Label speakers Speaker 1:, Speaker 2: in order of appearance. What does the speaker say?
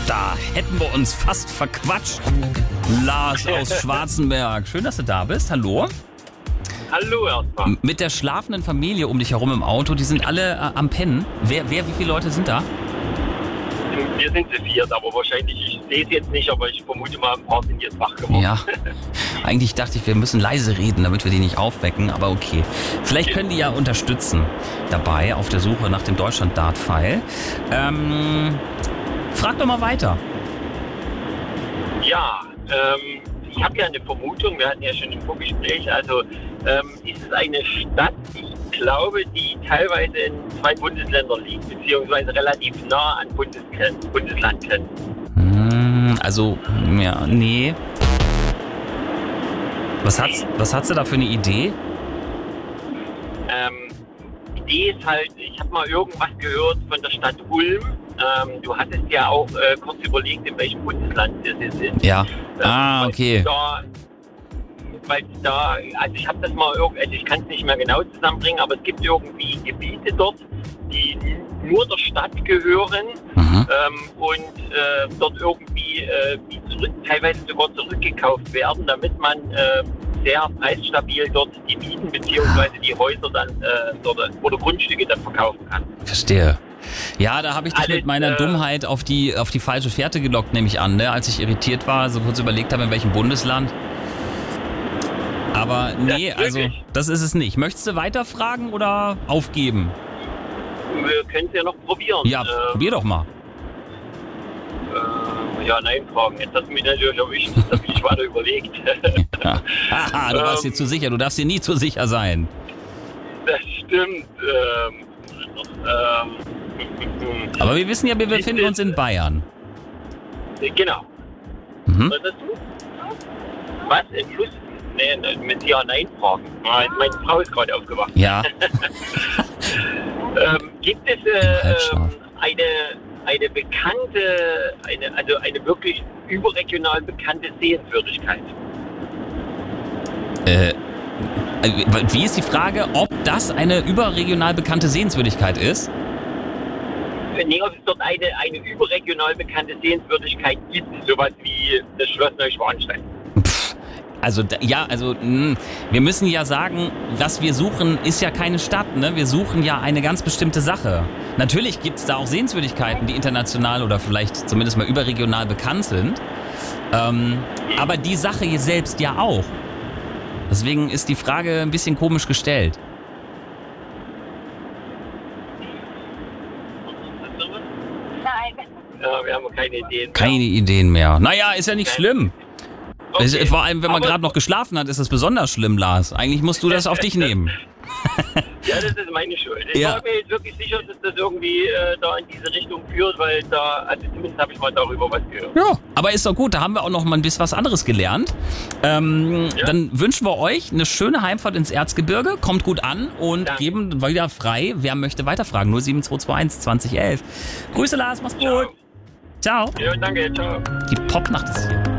Speaker 1: Da hätten wir uns fast verquatscht. Lars aus Schwarzenberg. Schön, dass du da bist. Hallo.
Speaker 2: Hallo erstmal.
Speaker 1: Mit der schlafenden Familie um dich herum im Auto, die sind alle am Pennen. Wie viele Leute sind da?
Speaker 2: Wir sind zu viert, aber wahrscheinlich, ich sehe es jetzt nicht, aber ich vermute mal, ein paar sind jetzt wach geworden.
Speaker 1: Ja, eigentlich dachte ich, wir müssen leise reden, damit wir die nicht aufwecken, aber okay. Vielleicht können die ja unterstützen dabei auf der Suche nach dem Deutschland-Dart-Pfeil. Frag doch mal weiter.
Speaker 2: Ja, ich habe ja eine Vermutung, wir hatten ja schon ein Vorgespräch, also ist es eine Stadt, ich glaube, die teilweise in 2 Bundesländern liegt, beziehungsweise relativ nah an Bundeslandgrenzen.
Speaker 1: Also, ja, nee. Was hat sie da für eine Idee?
Speaker 2: Idee ist halt, ich habe mal irgendwas gehört von der Stadt Ulm. Du hattest ja auch kurz überlegt, in welchem Bundesland das jetzt ist.
Speaker 1: Ja. Okay.
Speaker 2: Weil da, also ich habe das mal ich kann es nicht mehr genau zusammenbringen, aber es gibt irgendwie Gebiete dort, die nur der Stadt gehören und dort irgendwie teilweise sogar zurückgekauft werden, damit man sehr preisstabil dort die Mieten bzw. die Häuser dann oder Grundstücke dann verkaufen kann.
Speaker 1: Verstehe. Ja, da habe ich dich mit meiner Dummheit auf die falsche Fährte gelockt, nehme ich an, ne? Als ich irritiert war, so kurz überlegt habe, in welchem Bundesland. Aber nee, also das ist es nicht. Möchtest du weiterfragen oder aufgeben?
Speaker 2: Wir können es ja noch probieren.
Speaker 1: Ja, probier doch mal.
Speaker 2: Ja, nein, fragen. Jetzt hast du mich natürlich erwischt, da bin ich weiter überlegt.
Speaker 1: Ja. Haha, du warst dir zu sicher. Du darfst dir nie zu sicher sein.
Speaker 2: Das stimmt.
Speaker 1: Aber wir wissen ja, wir befinden uns in Bayern.
Speaker 2: Genau. Was hast du? Was? In Fluss? Nee, mit Ja, Nein fragen. Meine Frau ist gerade aufgewacht.
Speaker 1: Ja.
Speaker 2: Gibt es eine bekannte, eine wirklich überregional bekannte Sehenswürdigkeit?
Speaker 1: Wie ist die Frage, ob das eine überregional bekannte Sehenswürdigkeit ist?
Speaker 2: Nee, ob es dort eine überregional bekannte Sehenswürdigkeit gibt, sowas wie das Schloss Neuschwanstein. Wir müssen ja sagen, was wir suchen, ist ja keine Stadt, ne? Wir suchen ja eine ganz bestimmte Sache. Natürlich gibt es da auch Sehenswürdigkeiten, die international oder vielleicht zumindest mal überregional bekannt sind. Aber die Sache hier selbst ja auch. Deswegen ist die Frage ein bisschen komisch gestellt. Nein. Ja, wir haben keine Ideen mehr.
Speaker 1: Keine Ideen mehr. Naja, ist ja nicht schlimm. Okay. Vor allem, wenn man gerade noch geschlafen hat, ist das besonders schlimm, Lars. Eigentlich musst du das auf dich nehmen.
Speaker 2: Ja, das ist meine Schuld. Ich war mir jetzt wirklich sicher, dass das irgendwie da in diese Richtung führt, weil zumindest habe ich mal darüber was gehört. Ja,
Speaker 1: aber ist doch gut, da haben wir auch noch mal ein bisschen was anderes gelernt. Dann wünschen wir euch eine schöne Heimfahrt ins Erzgebirge, kommt gut an und geben wieder frei, wer möchte weiterfragen. 07221 2011. Grüße Lars, mach's gut. Ciao.
Speaker 2: Ja, danke, ciao.
Speaker 1: Die Popnacht ist hier.